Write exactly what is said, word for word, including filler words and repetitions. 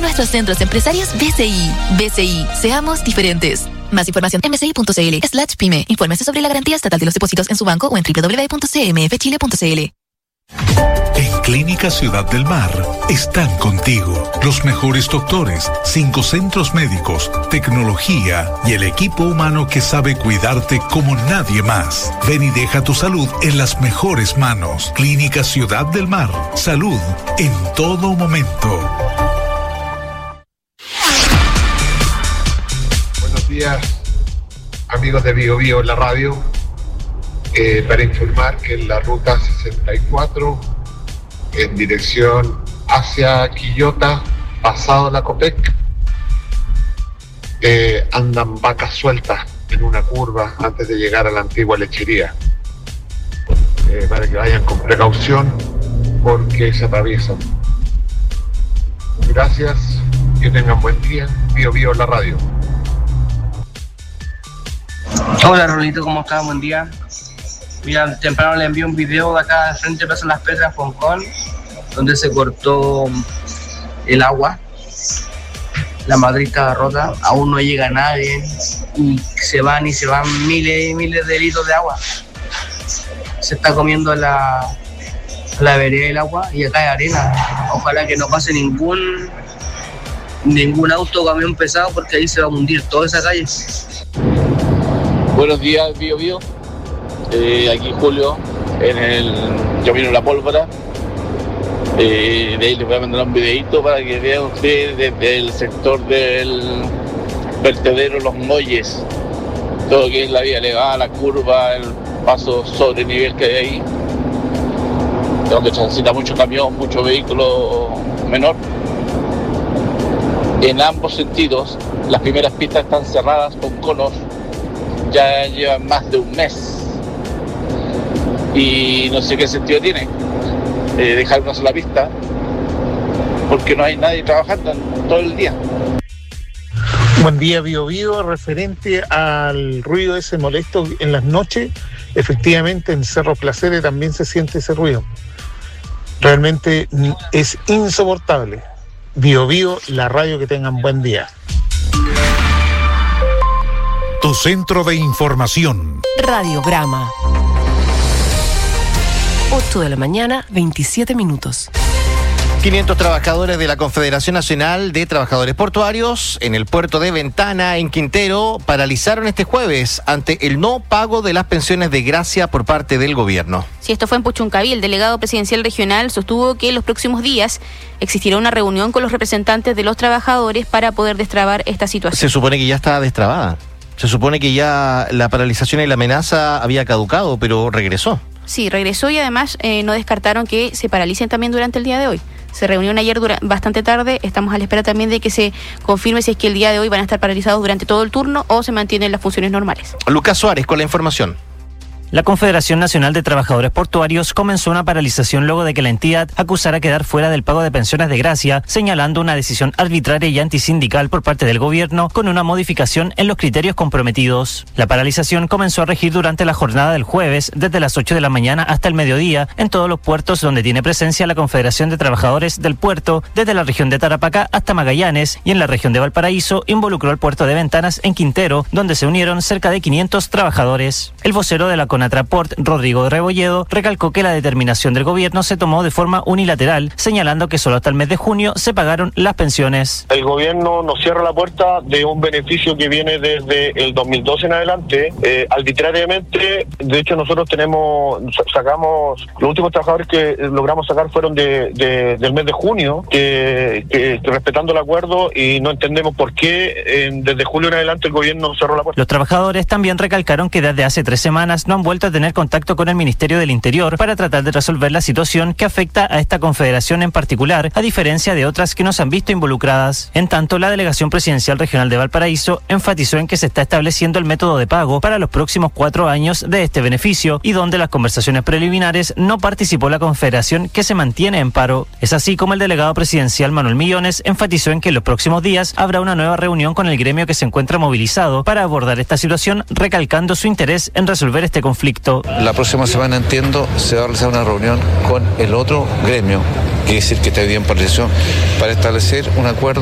nuestros centros empresarios B C I. B C I, seamos diferentes. Más información en bci.cl slash pyme. Infórmese sobre la garantía estatal de los depósitos en su banco o en doble u doble u doble u punto c m f chile punto c l. En Clínica Ciudad del Mar están contigo los mejores doctores, cinco centros médicos, tecnología y el equipo humano que sabe cuidarte como nadie más. Ven y deja tu salud en las mejores manos. Clínica Ciudad del Mar. Salud en todo momento. Buenos días, amigos de Bio Bio en la radio. Eh, para informar que en la ruta sesenta y cuatro, en dirección hacia Quillota, pasado la Copec, eh, andan vacas sueltas en una curva antes de llegar a la antigua lechería. Eh, para que vayan con precaución porque se atraviesan. Gracias, que tengan buen día. Bio Bio en la radio. Hola Rolito, ¿cómo estás? Buen día. Mira, temprano le envié un video de acá de frente de Plaza Las Petras, Foncón, donde se cortó el agua. La matriz estaba rota, aún no llega nadie y se van y se van miles y miles de litros de agua. Se está comiendo la, la vereda del agua y acá hay arena. Ojalá que no pase ningún ningún auto o camión pesado porque ahí se va a hundir toda esa calle. Buenos días, Bio Bio. Eh, aquí Julio, en el Camino de la Pólvora. Eh, de ahí les voy a mandar un videito para que vean ustedes desde el sector del vertedero Los Molles, todo lo que es la vía elevada, la curva, el paso sobre nivel que hay ahí, donde transita mucho camión, mucho vehículo menor. En ambos sentidos, las primeras pistas están cerradas con conos, ya llevan más de un mes. Y no sé qué sentido tiene eh, dejar una sola pista porque no hay nadie trabajando todo el día. Buen día, Bio Bio. Referente al ruido ese molesto en las noches, efectivamente en Cerro Placeres también se siente ese ruido. Realmente es insoportable. Bio Bio, la radio, que tengan buen día. Tu centro de información. Radiograma. ocho de la mañana, veintisiete minutos. quinientos trabajadores de la Confederación Nacional de Trabajadores Portuarios en el puerto de Ventana, en Quintero, paralizaron este jueves ante el no pago de las pensiones de gracia por parte del gobierno. Sí, esto fue en Puchuncaví. El delegado presidencial regional sostuvo que en los próximos días existirá una reunión con los representantes de los trabajadores para poder destrabar esta situación. Se supone que ya estaba destrabada. Se supone que ya la paralización y la amenaza había caducado, pero regresó. Sí, regresó y además eh, no descartaron que se paralicen también durante el día de hoy. Se reunieron ayer dura- bastante tarde, estamos a la espera también de que se confirme si es que el día de hoy van a estar paralizados durante todo el turno o se mantienen las funciones normales. Lucas Suárez con la información. La Confederación Nacional de Trabajadores Portuarios comenzó una paralización luego de que la entidad acusara quedar fuera del pago de pensiones de gracia, señalando una decisión arbitraria y antisindical por parte del gobierno con una modificación en los criterios comprometidos. La paralización comenzó a regir durante la jornada del jueves, desde las ocho de la mañana hasta el mediodía, en todos los puertos donde tiene presencia la Confederación de Trabajadores del Puerto, desde la región de Tarapacá hasta Magallanes, y en la región de Valparaíso involucró al puerto de Ventanas en Quintero, donde se unieron cerca de quinientos trabajadores. El vocero de la Conatraport, Rodrigo Rebolledo, recalcó que la determinación del gobierno se tomó de forma unilateral, señalando que solo hasta el mes de junio se pagaron las pensiones. El gobierno nos cierra la puerta de un beneficio que viene desde el dos mil doce en adelante, eh, arbitrariamente. De hecho, nosotros tenemos, sacamos, los últimos trabajadores que logramos sacar fueron de, de del mes de junio, que, que, que respetando el acuerdo, y no entendemos por qué eh, desde julio en adelante el gobierno cerró la puerta. Los trabajadores también recalcaron que desde hace tres semanas no han vuelto a tener contacto con el Ministerio del Interior para tratar de resolver la situación que afecta a esta confederación en particular, a diferencia de otras que no se han visto involucradas. En tanto, la Delegación Presidencial Regional de Valparaíso enfatizó en que se está estableciendo el método de pago para los próximos cuatro años de este beneficio, y donde las conversaciones preliminares no participó la confederación, que se mantiene en paro. Es así como el delegado presidencial Manuel Millones enfatizó en que en los próximos días habrá una nueva reunión con el gremio que se encuentra movilizado para abordar esta situación, recalcando su interés en resolver este conflicto. La próxima semana, entiendo, se va a realizar una reunión con el otro gremio, quiere decir que está bien por decisión, para establecer un acuerdo